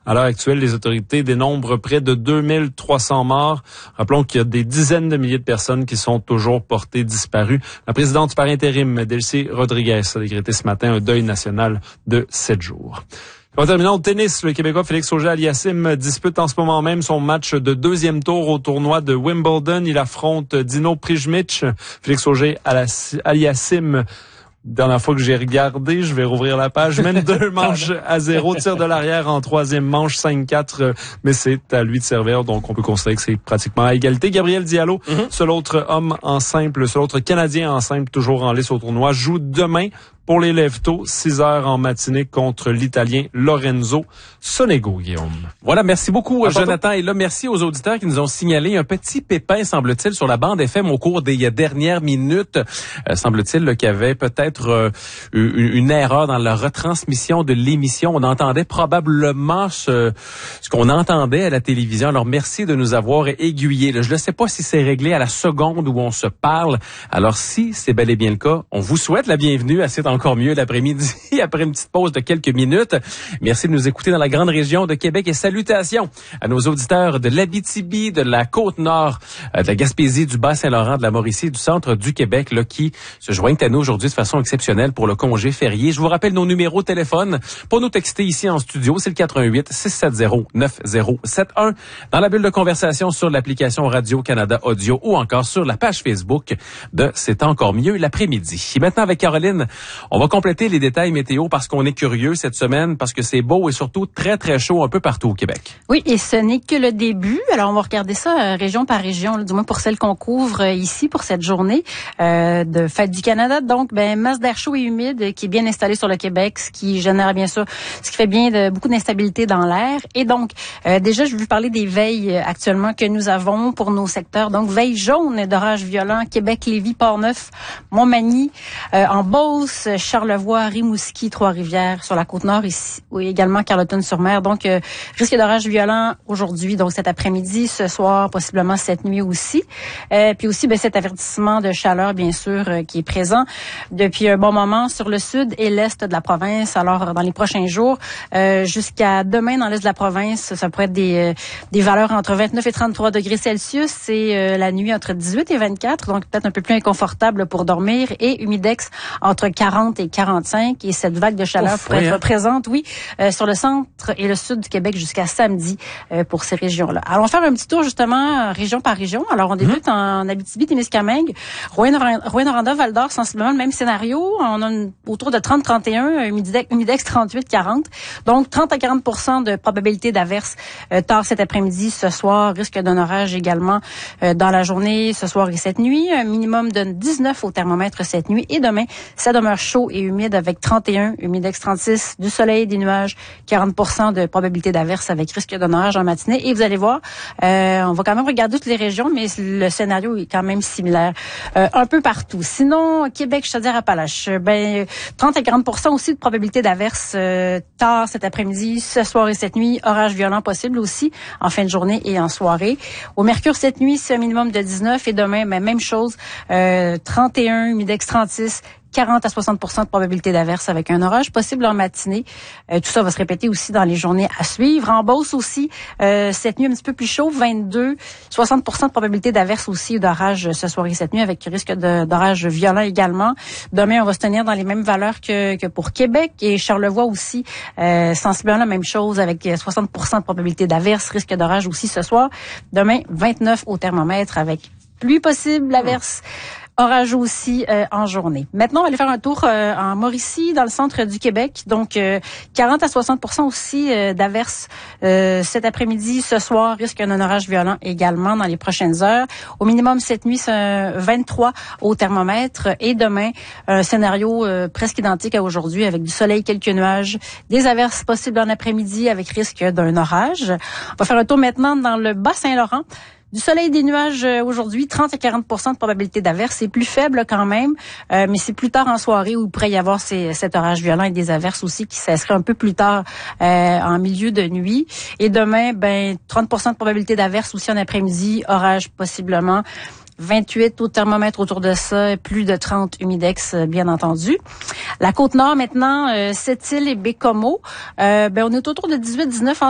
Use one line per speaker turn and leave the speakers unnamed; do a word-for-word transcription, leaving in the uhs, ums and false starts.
À l'heure actuelle, les autorités dénombrent près de deux mille trois cents morts. Rappelons qu'il y a des dizaines de milliers de personnes qui sont toujours portées disparues. La présidente par intérim, Delcy Rodriguez, a décrété ce matin un deuil national de sept jours. En terminant au tennis, le Québécois Félix Auger-Aliassime dispute en ce moment même son match de deuxième tour au tournoi de Wimbledon. Il affronte Dino Prijmic. Félix Auger-Aliassime, dernière fois que j'ai regardé, je vais rouvrir la page, mène deux manches à zéro, tir de l'arrière en troisième manche, cinq quatre, mais c'est à lui de servir, donc on peut considérer que c'est pratiquement à égalité. Gabriel Diallo, mm-hmm. seul autre homme en simple, seul autre Canadien en simple, toujours en lice au tournoi, joue demain pour les Lève-Tôt, six heures en matinée contre l'Italien Lorenzo Sonego, Guillaume.
Voilà, merci beaucoup, à Jonathan. Et là, merci aux auditeurs qui nous ont signalé un petit pépin, semble-t-il, sur la bande F M au cours des dernières minutes. Euh, semble-t-il qu'il y avait peut-être euh, une, une erreur dans la retransmission de l'émission. On entendait probablement ce, ce qu'on entendait à la télévision. Alors, merci de nous avoir aiguillés. Là, je ne sais pas si c'est réglé à la seconde où on se parle. Alors, si c'est bel et bien le cas, on vous souhaite la bienvenue à cette encore mieux l'après-midi, après une petite pause de quelques minutes. Merci de nous écouter dans la grande région de Québec et salutations à nos auditeurs de l'Abitibi, de la Côte-Nord, de la Gaspésie, du Bas-Saint-Laurent, de la Mauricie, du centre du Québec, là, qui se joignent à nous aujourd'hui de façon exceptionnelle pour le congé férié. Je vous rappelle nos numéros de téléphone pour nous texter ici en studio. C'est le quatre un huit, six sept zéro, neuf zéro sept un. Dans la bulle de conversation sur l'application Radio-Canada Audio ou encore sur la page Facebook de C'est encore mieux l'après-midi. Et maintenant avec Caroline, on va compléter les détails météo parce qu'on est curieux cette semaine, parce que c'est beau et surtout très, très chaud un peu partout au Québec.
Oui, et ce n'est que le début. Alors, on va regarder ça euh, région par région, là, du moins pour celle qu'on couvre euh, ici pour cette journée euh, de Fête du Canada. Donc, ben, masse d'air chaud et humide euh, qui est bien installée sur le Québec, ce qui génère bien sûr, ce qui fait bien de, beaucoup d'instabilité dans l'air. Et donc, euh, déjà, je vais vous parler des veilles euh, actuellement que nous avons pour nos secteurs. Donc, veille jaune d'orage violent, Québec, Lévis, Port-Neuf, Montmagny, euh, en Beauce, Charlevoix, Rimouski, Trois-Rivières, sur la Côte-Nord, ici, oui, également Carleton-sur-Mer. Donc, euh, risque d'orage violent aujourd'hui, donc cet après-midi, ce soir, possiblement cette nuit aussi. Euh, puis aussi, ben, cet avertissement de chaleur, bien sûr, euh, qui est présent depuis un bon moment sur le sud et l'est de la province. Alors, dans les prochains jours, euh, jusqu'à demain, dans l'est de la province, ça pourrait être des, euh, des valeurs entre vingt-neuf et trente-trois degrés Celsius et euh, la nuit entre dix-huit et vingt-quatre, donc peut-être un peu plus inconfortable pour dormir, et humidex entre quarante et quarante-cinq, et cette vague de chaleur Ouf, pourrait oui, être hein? présente, oui, euh, sur le centre et le sud du Québec jusqu'à samedi euh, pour ces régions-là. Alors, on va faire un petit tour, justement, région par région. Alors, on débute mmh. en Abitibi-Témiscamingue, Rouyn-Noranda, Val-d'Or, sensiblement le même scénario. On a une, autour de trente à trente et un, humidex, humidex trente-huit à quarante. Donc, trente à quarante pour cent de probabilité d'averse euh, tard cet après-midi, ce soir. Risque d'un orage également euh, dans la journée, ce soir et cette nuit. Un minimum de dix-neuf au thermomètre cette nuit. Et demain, ça demeure chaud et humide avec trente et un, humidex trente-six, du soleil, des nuages, quarante pour cent de probabilité d'averse avec risque d'un orage en matinée. Et vous allez voir, euh, on va quand même regarder toutes les régions, mais le scénario est quand même similaire euh, un peu partout. Sinon, Québec, Chaudière-Appalaches, ben trente à quarante pour cent aussi de probabilité d'averse euh, tard cet après-midi, ce soir et cette nuit. Orage violent possible aussi en fin de journée et en soirée. Au Mercure cette nuit, c'est un minimum de dix-neuf, et demain, ben, même chose, euh, trente et un, humidex trente-six, quarante à soixante pour cent de probabilité d'averse avec un orage possible en matinée. Euh, tout ça va se répéter aussi dans les journées à suivre. En Beauce aussi, euh, cette nuit un petit peu plus chaud, vingt-deux, soixante pour cent de probabilité d'averse aussi d'orage ce soir et cette nuit avec risque de, d'orage violent également. Demain, on va se tenir dans les mêmes valeurs que, que pour Québec, et Charlevoix aussi, euh, sensiblement la même chose avec soixante pour cent de probabilité d'averse, risque d'orage aussi ce soir. Demain, vingt-neuf au thermomètre avec pluie possible, l'averse. Orage aussi euh, en journée. Maintenant, on va aller faire un tour euh, en Mauricie, dans le centre du Québec. Donc, euh, quarante à soixante pour cent aussi euh, d'averses euh, cet après-midi, ce soir. Risque d'un orage violent également dans les prochaines heures. Au minimum, cette nuit, c'est vingt-trois au thermomètre. Et demain, un scénario euh, presque identique à aujourd'hui, avec du soleil, quelques nuages, des averses possibles en après-midi avec risque d'un orage. On va faire un tour maintenant dans le Bas-Saint-Laurent. Du soleil et des nuages aujourd'hui, trente à quarante pour cent de probabilité d'averse. C'est plus faible quand même, euh, mais c'est plus tard en soirée où il pourrait y avoir ces, cet orage violent et des averses aussi qui cesseraient un peu plus tard euh, en milieu de nuit. Et demain, ben trente pour cent de probabilité d'averse aussi en après-midi, orage possiblement. vingt-huit au thermomètre autour de ça, plus de trente humidex, bien entendu. La Côte-Nord maintenant, euh, Sept-Îles et Bécomo, euh, ben on est autour de dix-huit à dix-neuf en